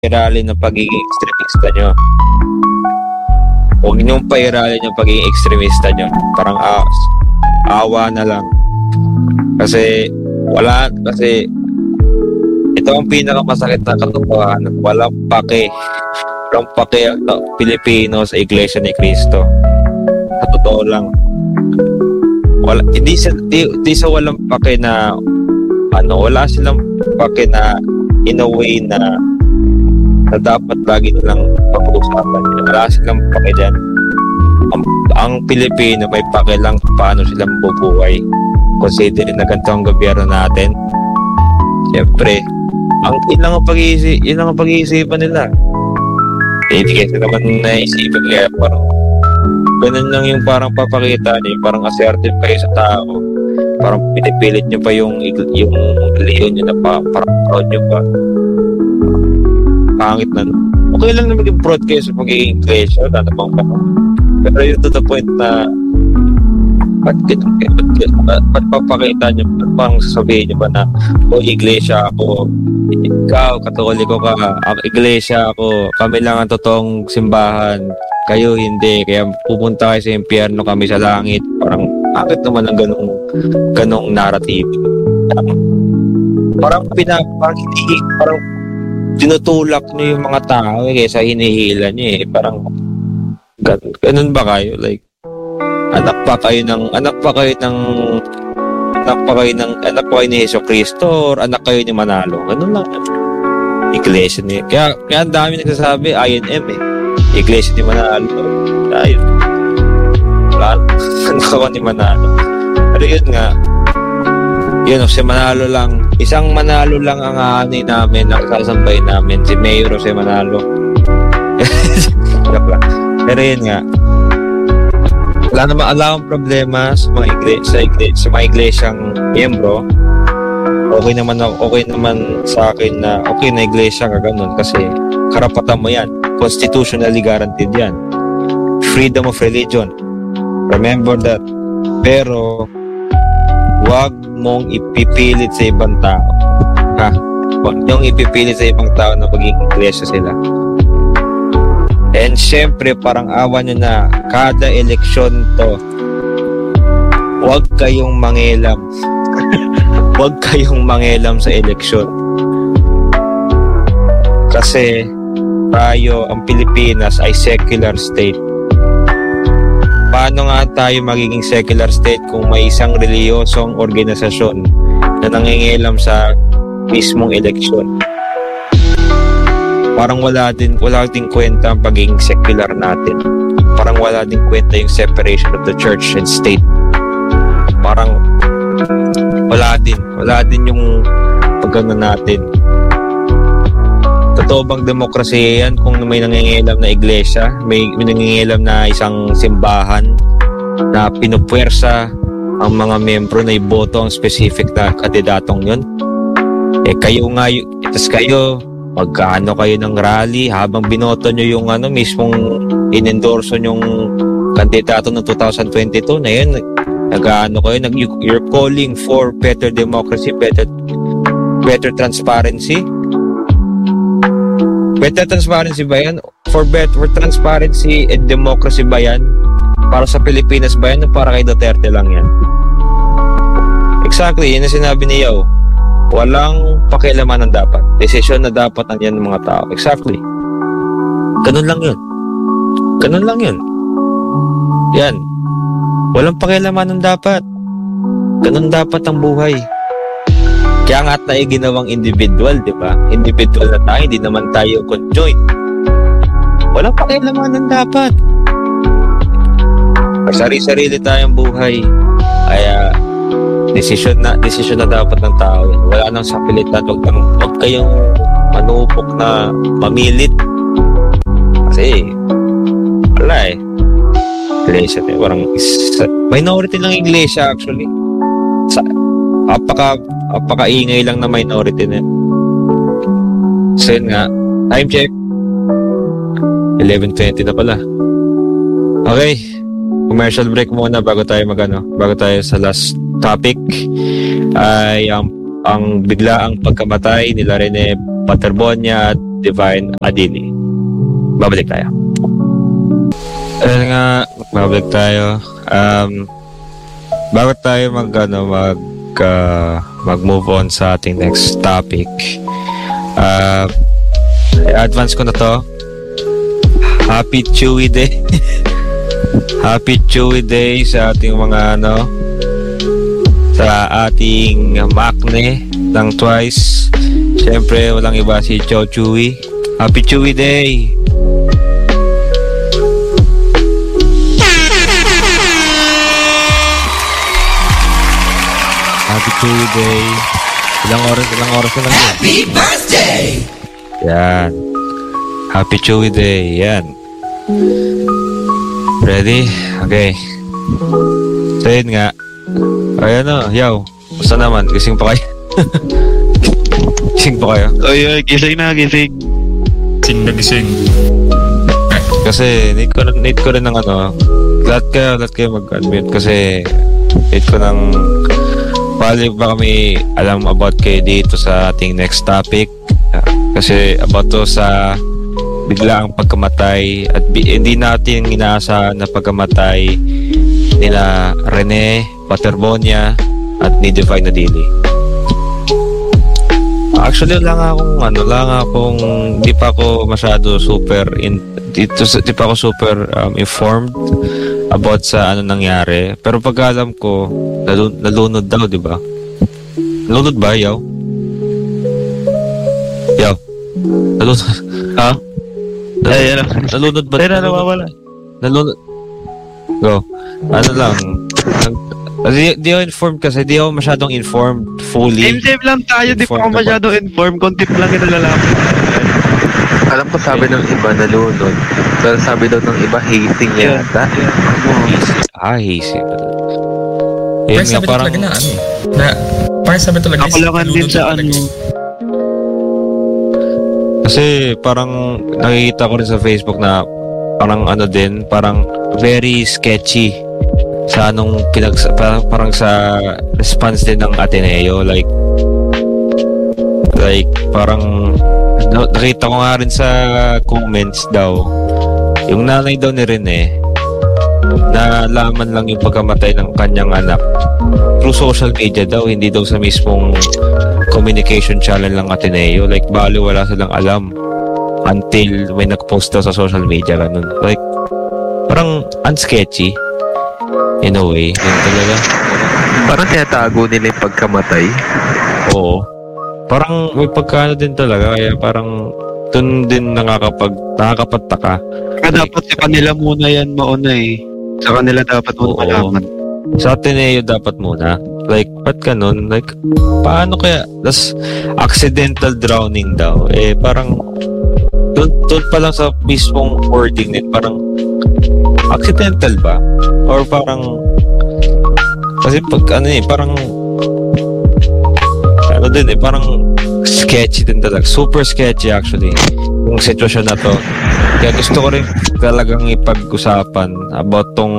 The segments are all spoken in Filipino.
pairalin ng pagiging ekstremista nyo. Huwag niyong pairalin yung pagiging ekstremista nyo. Parang awa na lang. Kasi ito ang pinakamasakit na katotohanan. Walang pake ang Pilipino sa Iglesia ni Cristo. Sa totoo lang. Hindi sa walang pake na wala silang pake na in a way na dapat lagi nilang pag-usapan. Wala silang pake dyan. Ang Pilipino may pake lang paano silang bubuhay. Considering na ganito ang gobyerno natin. Siyempre, yun lang ang pag-iisipan nila. Hindi kasi naman naisipan kaya parang ganun lang yung parang papakita niyo, parang assertive kayo sa tao. Parang pinipilit niyo pa yung leon niyo na parang proud niyo pa. Pangit na. Okay lang na maging proud kayo sa pagiging iglesia, wala namang panong. Pero yun to the point na ba't papakita niyo, parang sasabihin niyo ba na iglesia ako, ikaw, katoliko ka, iglesia ako, kami lang ang totoong simbahan, kayo hindi, kaya pupunta kayo sa impyerno, kami sa langit. Parang bakit naman ang ganong narrative? Parang tinutulak niyo yung mga tao kaysa hinihila niyo parang ganun ba kayo? Like anak pa kayo ni Jesucristo or anak kayo ni Manalo. Ganun lang. Iglesia ni. Kaya ang dami nagsasabi INM Iglesia ni Manalo. Ayun. Wala. Anak ako ni Manalo. Pero yun nga. Yun, si Manalo lang. Isang Manalo lang ang aanay namin, ang sasambay namin. Si Mayor Jose Manalo. Pero yun nga. Wala namang problema sa mga iglesyang miyembro. Okay naman sa akin na okay na iglesia ka ganun kasi karapatan mo yan. Constitutionally guaranteed yan. Freedom of religion. Remember that. Pero wag mong ipipilit sa ibang tao. Wag niyong ipipilit sa ibang tao na maging iglesia sila. And syempre, parang awa nyo na kada eleksyon to, huwag kayong mangilam. Huwag kayong mangilam sa eleksyon. Kasi tayo, ang Pilipinas ay secular state. Paano nga tayo magiging secular state kung may isang reliyosong organisasyon na nangingilam sa mismong eleksyon? Parang wala din kwenta ang pagiging secular natin. Parang wala din kwenta yung separation of the church and state. Parang wala din yung pagano natin. Totoo bang demokrasiya yan kung may nangingialam na iglesia, may nangingialam na isang simbahan na pinupuwersa ang mga miyembro na iboto ang specific na kandidatong yun? Kayo nga, itas kayo, magkano kayo ng rally habang binoto nyo yung mismong inendorso nyong kandidato ng 2022 na yun, you're calling for better democracy, better transparency. Better transparency ba yan? For transparency and democracy ba yan? Para sa Pilipinas ba yan o para kay Duterte lang yan? Exactly, yun ang sinabi ni Yao. Walang pakialaman ng dapat. Desisyon na dapat nandiyan ng mga tao. Exactly. Ganun lang yun. Yan. Walang pakialaman ng dapat. Ganun dapat ang buhay. Kaya nga tayo ginawang individual, di ba? Individual na tayo, hindi naman tayo conjoined. Walang pakialaman ng dapat. Sari-sarili tayong buhay. Kaya desisyon na dapat ng tao. Wala nang sapilitan. Huwag kayong manupok na mamilit. Kasi wala iglesia tayo. Parang minority lang iglesia actually. Apaka-ingay lang na minority na. So yun nga. Time check. 11:20 na pala. Okay. Commercial break muna bago tayo sa last topic ay ang biglaang pagkamatay nila Rene Paterbonia at Divine Adili. Babalik tayo. Ayun nga, babalik tayo. Bago tayo mag-move on sa ating next topic, advance ko na to. Happy Chewy Day. Happy Chewy Day sa ating mga sa ating makne ng Twice. Siyempre, walang iba si Chow Chewy. Happy Chewy Day! Happy Chewy Day. Ilang oras na lang. Happy birthday! Yan. Happy Chewy Day. Yan. Ready? Okay. So, yun nga. Ayan o, yaw. Basta naman, gising pa kayo. Gising pa kayo. Oy, gising na, gising. Gising. Kasi, need ko rin ng lahat kayo mag-unmute kasi need ko ng pali ba kami alam about kayo dito sa ating next topic. Kasi about to sa biglaang pagkamatay at hindi natin inaasahan na pagkamatay nila Rene Paterbonia at ni Divine Adili. Actually hindi pa ako masyado super informed about sa nangyari. Pero pag alam ko, nalunod daw, di ba? Nalunod ba, Yaw? Yaw? Nalunod? Ha? Nalunod ba? Tara, nawawala. Nalunod? Go. Di ako informed kasi di ako masyadong informed fully. Same lang tayo, di pa ako masyadong informed. Konti lang yung nalalaman. Alam ko sabi ng iba nalunod. Pero sabi daw ng iba hazing yata. Hazy. Parang sabi talaga parang sabi talaga Nakulangan din sa Kasi parang nakikita ko rin sa Facebook na parang parang very sketchy sa parang sa response din ng Ateneo, like parang nakita ko nga rin sa comments daw yung nanay daw ni Rene nalaman lang yung pagkamatay ng kanyang anak through social media daw, hindi daw sa mismong communication channel ng Ateneo. Like bali wala silang alam until may nag-post daw sa social media, ganun. Like parang unsketchy in a way. Yun talaga. Parang tinatago nila yung pagkamatay. Oo. Parang may pagkano din talaga. Kaya parang dun din nakakapagtaka. Dapat sa kanila muna yan mauna eh. Sa kanila dapat muna malaman. Sa Ateneo dapat muna. Like, ba't ganun? Like, paano kaya? Tas, accidental drowning daw. Parang, doon pa lang sa mismong wording din, parang, accidental ba? Or parang, kasi pag, parang, parang, sketchy din talaga. Super sketchy actually, yung sitwasyon na to. Kaya gusto ko rin talagang ipag-usapan about tong,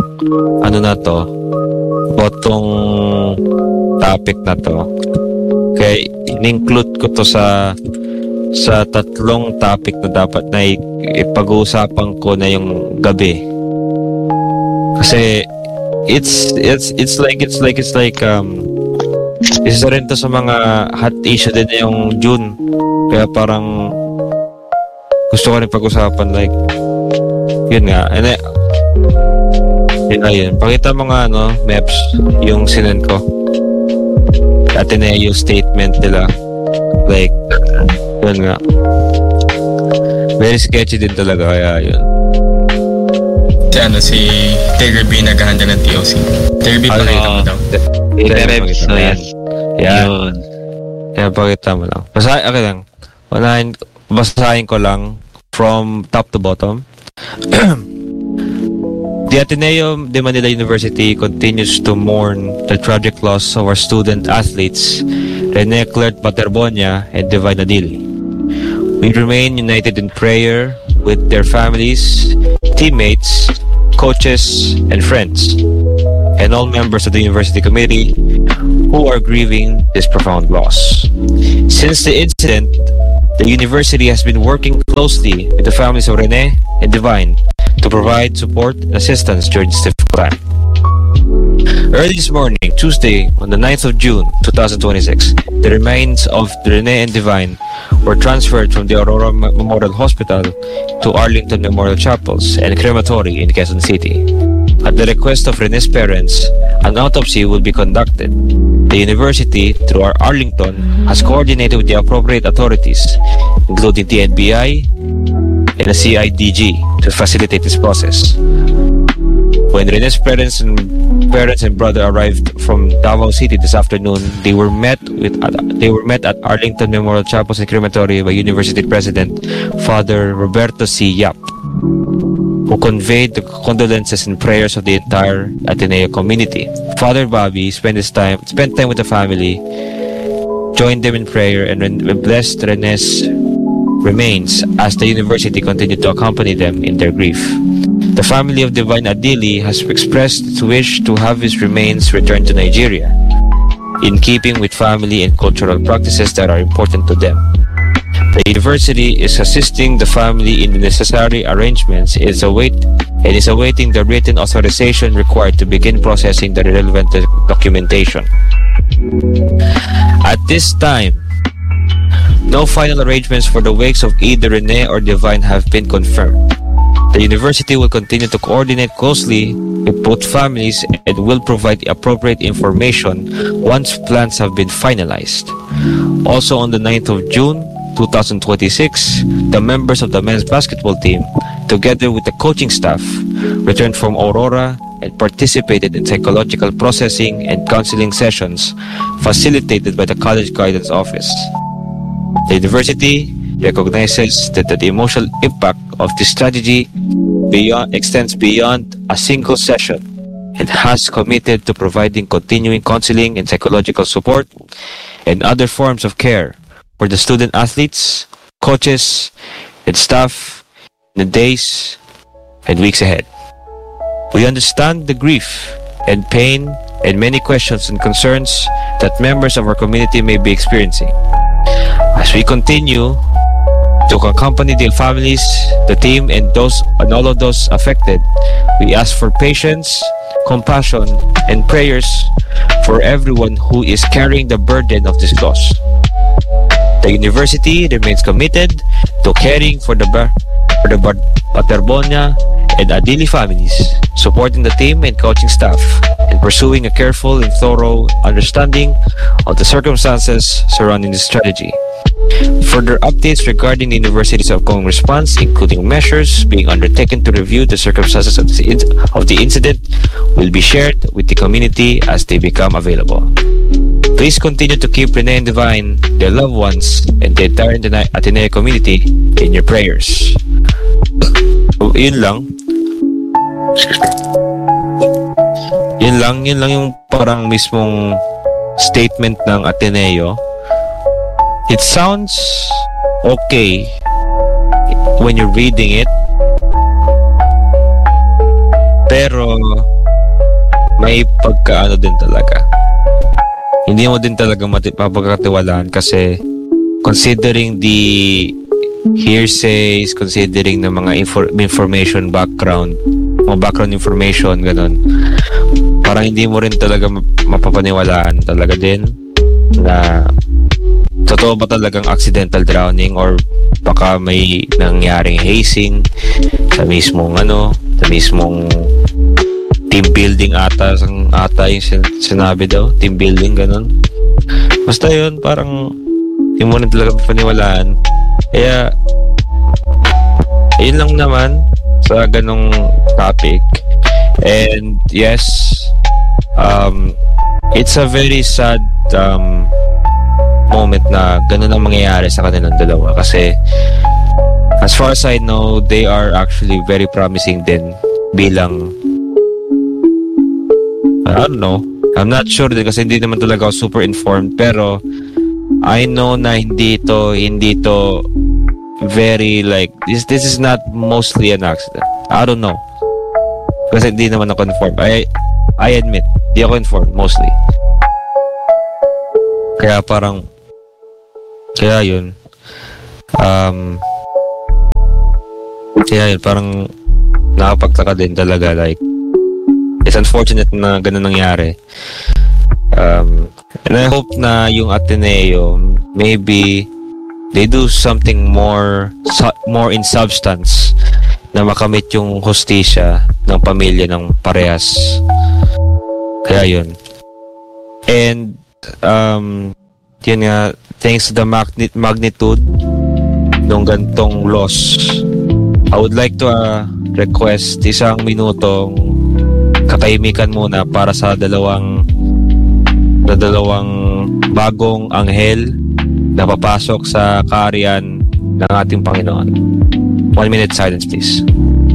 about tong topic na to. Kaya in-include ko to sa tatlong topic na dapat na ipag-uusapan ko na yung gabi. Kasi it's like isa rin to sa mga hot issue din yung June. Kaya parang gusto ko rin pag-usapan, like yun nga. And yun. Pakita mo nga Meps, yung sinend ko. Ateneo statement nila. Like yun nga. Very sketchy din talaga, kaya yun. Si Tiger B naghahanda ng TOC. Tiger B, pakita mo daw. Reps, Yan. Yun. Yan, pakita mo lang. Okay lang. Basahin ko lang from top to bottom. The Ateneo de Manila University continues to mourn the tragic loss of our student athletes Rene Clert Paterbonia and Divine Adili. We remain united in prayer with their families, teammates, coaches, and friends, and all members of the university committee who are grieving this profound loss. Since the incident, The university has been working closely with the families of Rene and Divine to provide support and assistance during this difficult time. Early this morning, Tuesday, on the 9th of June 2026, the remains of Rene and Divine were transferred from the Aurora Memorial Hospital to Arlington Memorial Chapels and Crematory in Quezon City. At the request of Rene's parents, an autopsy will be conducted. The university, through our Arlington, has coordinated with the appropriate authorities, including the NBI and the CIDG, to facilitate this process. When Rene's parents and brother arrived from Davao City this afternoon, they were met at Arlington Memorial Chapels and Crematory by University President Father Roberto C. Yap, who conveyed the condolences and prayers of the entire Ateneo community. Father Bobby spent time with the family, joined them in prayer, and blessed Rene's remains as the university continued to accompany them in their grief. The family of Divine Adili has expressed its wish to have his remains returned to Nigeria, in keeping with family and cultural practices that are important to them. The university is assisting the family in the necessary arrangements and is awaiting the written authorization required to begin processing the relevant documentation. At this time, no final arrangements for the wakes of either Rene or Divine have been confirmed. The university will continue to coordinate closely with both families and will provide the appropriate information once plans have been finalized. Also on the 9th of June 2026, the members of the men's basketball team, together with the coaching staff, returned from Aurora and participated in psychological processing and counseling sessions facilitated by the College Guidance Office. The university recognizes that the emotional impact of this strategy extends beyond a single session and has committed to providing continuing counseling and psychological support and other forms of care for the student athletes, coaches, and staff in the days and weeks ahead. We understand the grief and pain and many questions and concerns that members of our community may be experiencing. As we continue to accompany the families, the team, and all of those affected, we ask for patience, compassion, and prayers for everyone who is carrying the burden of this loss. The university remains committed to caring for the Paterbonia and Adili families, supporting the team and coaching staff, and pursuing a careful and thorough understanding of the circumstances surrounding this strategy. Further updates regarding the university's upcoming response, including measures being undertaken to review the circumstances of the incident, will be shared with the community as they become available. Please continue to keep Rene and Divine, their loved ones, and the entire Ateneo community in your prayers. So, yun lang yung parang mismong statement ng Ateneo. It sounds okay when you're reading it, pero may pagkaano din talaga. Hindi mo din talaga mapagkatiwalaan kasi considering the hearsays, considering ng mga information background information, ganun. Parang hindi mo rin talaga mapapaniwalaan talaga din na totoo ba talagang accidental drowning or baka may nangyaring hazing sa mismong team building ata yung sinabi daw, team building, ganun. Basta yun, parang hindi mo rin talaga mapapaniwalaan. Kaya yun lang naman sa ganong topic. And yes, it's a very sad moment na ganun ang mangyayari sa kanilang dalawa kasi as far as I know, they are actually very promising din bilang I don't know, I'm not sure din kasi hindi naman talaga ako super informed, pero I know na hindi to very like this is not mostly an accident. I don't know kasi hindi naman ako informed. I admit hindi ako informed mostly, kaya yun. Kaya yun, parang nakapagtaka din talaga, like, it's unfortunate na ganun nangyari. And I hope na yung Ateneo, maybe they do something more in substance na makamit yung hustisya ng pamilya ng parehas. Kaya yun. And yun nga, thanks to the magnitude ng gantong loss, I would like to request 1 minutong katahimikan muna para sa dalawang bagong anghel na papasok sa kaharian ng ating Panginoon. 1 minute silence, please.